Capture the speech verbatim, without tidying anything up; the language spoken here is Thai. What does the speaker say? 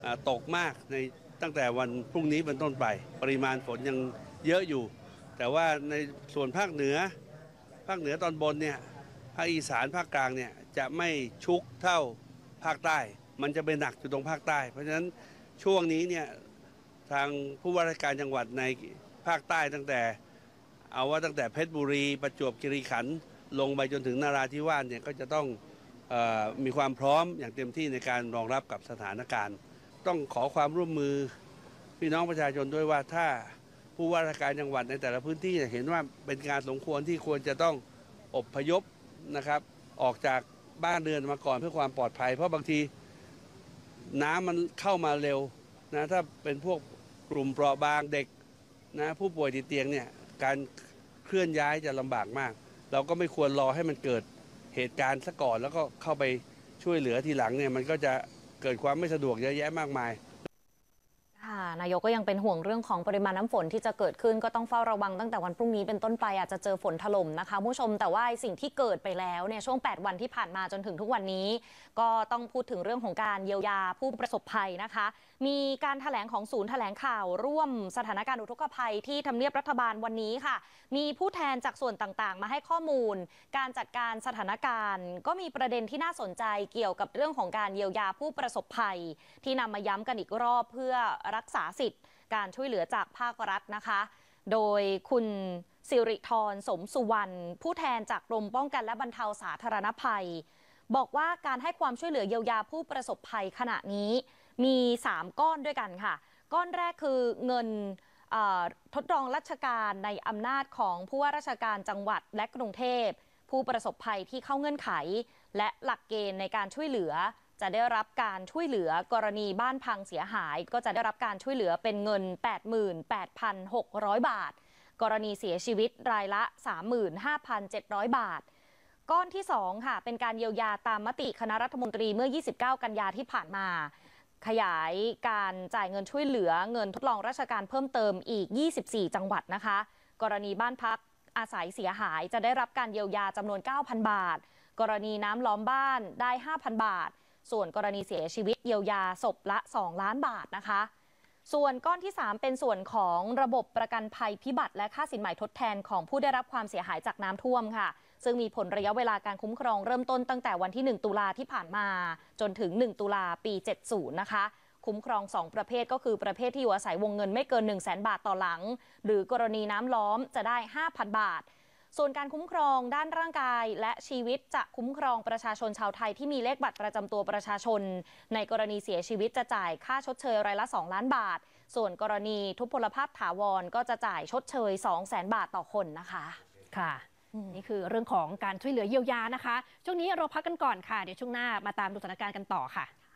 ตกมากในตั้งแต่วันพรุ่งนี้เป็นต้นไปปริมาณฝนยังเยอะอยู่แต่ว่าในส่วนภาคเหนือภาคเหนือตอนบนเนี่ยภาคอีสานภาคกลางเนี่ยจะไม่ชุกเท่าภาคใต้มันจะไปหนักอยู่ตรงภาคใต้เพราะฉะนั้นช่วงนี้เนี่ยทางผู้ว่าราชการจังหวัดในภาคใต้ตั้งแต่เอาว่าตั้งแต่เพชรบุรีประจวบคีรีขันธ์ลงไปจนถึงนราธิวาสเนี่ยก็จะต้องเอ่อมีความพร้อมอย่างเต็มที่ในการรองรับกับสถานการณ์ต้องขอความร่วมมือพี่น้องประชาชนด้วยว่าถ้าผู้ว่าราชการจังหวัดในแต่ละพื้นที่เห็นว่าเป็นการสมควรที่ควรจะต้องอพยพนะครับออกจากบ้านเรือนมาก่อนเพื่อความปลอดภัยเพราะบางทีน้ำมันเข้ามาเร็วนะถ้าเป็นพวกกลุ่มเปราะบางเด็กนะผู้ป่วยติดเตียงเนี่ยการเคลื่อนย้ายจะลำบากมากเราก็ไม่ควรรอให้มันเกิดเหตุการณ์ซะก่อนแล้วก็เข้าไปช่วยเหลือทีหลังเนี่ยมันก็จะเกิดความไม่สะดวกเยอะแยะมากมายค่ะนายกก็ยังเป็นห่วงเรื่องของปริมาณน้ำฝนที่จะเกิดขึ้นก็ต้องเฝ้าระวังตั้งแต่วันพรุ่งนี้เป็นต้นไปอาจจะเจอฝนถล่มนะคะผู้ชมแต่ว่าสิ่งที่เกิดไปแล้วเนี่ยช่วงแปดวันที่ผ่านมาจนถึงทุกวันนี้ก็ต้องพูดถึงเรื่องของการเยียวยาผู้ประสบภัยนะคะมีการแถลงของศูนย์แถลงข่าวร่วมสถานการณ์อุทกภัยที่ทำเนียบรัฐบาลวันนี้ค่ะมีผู้แทนจากส่วนต่างๆมาให้ข้อมูลการจัดการสถานการณ์ก็มีประเด็นที่น่าสนใจเกี่ยวกับเรื่องของการเยียวยาผู้ประสบภัยที่นำมาย้ำกันอีกรอบเพื่อรักษาสิทธิ์การช่วยเหลือจากภาครัฐนะคะโดยคุณสิริธรสมสุวรรณผู้แทนจากกรมป้องกันและบรรเทาสาธารณภัยบอกว่าการให้ความช่วยเหลือเยียวยาผู้ประสบภัยขณะนี้มีสามก้อนด้วยกันค่ะก้อนแรกคือเงินทดลองราชการในอำนาจของผู้ว่าราชการจังหวัดและกรุงเทพผู้ประสบภัยที่เข้าเงื่อนไขและหลักเกณฑ์ในการช่วยเหลือจะได้รับการช่วยเหลือกรณีบ้านพังเสียหายก็จะได้รับการช่วยเหลือเป็นเงิน แปดหมื่นแปดพันหกร้อย บาทกรณีเสียชีวิตรายละ สามหมื่นห้าพันเจ็ดร้อย บาทก้อนที่สองค่ะเป็นการเยียวยาตามมติคณะรัฐมนตรีเมื่อยี่สิบเก้ากันยาที่ผ่านมาขยายการจ่ายเงินช่วยเหลือเงินทดลองราชการเพิ่มเติมอีกยี่สิบสี่จังหวัดนะคะกรณีบ้านพักอาศัยเสียหายจะได้รับการเยียวยาจำนวน เก้าพัน บาทกรณีน้ำล้อมบ้านได้ ห้าพัน บาทส่วนกรณีเสียชีวิตเยียวยาศพละสองล้านบาทนะคะส่วนก้อนที่สามเป็นส่วนของระบบประกันภัยพิบัติและค่าสินใหม่ทดแทนของผู้ได้รับความเสียหายจากน้ำท่วมค่ะซึ่งมีผลระยะเวลาการคุ้มครองเริ่มต้นตั้งแต่วันที่หนึ่งตุลาที่ผ่านมาจนถึงหนึ่งตุลาปีเจ็ดสิบนะคะคุ้มครองสองประเภทก็คือประเภทที่อยู่อาศัยวงเงินไม่เกิน หนึ่งแสน บาทต่อหลังหรือกรณีน้ำล้อมจะได้ ห้าพัน บาทส่วนการคุ้มครองด้านร่างกายและชีวิตจะคุ้มครองประชาชนชาวไทยที่มีเลขบัตรประจำตัวประชาชนในกรณีเสียชีวิตจะจ่ายค่าชดเชยรายละสองล้านบาทส่วนกรณีทุพพลภาพถาวรก็จะจ่ายชดเชย สองแสน บาทต่อคนนะคะค่ะนี่คือเรื่องของการช่วยเหลือเยียวยานะคะช่วงนี้เราพักกันก่อนค่ะเดี๋ยวช่วงหน้ามาตามดูสถานการณ์กันต่อค่ะ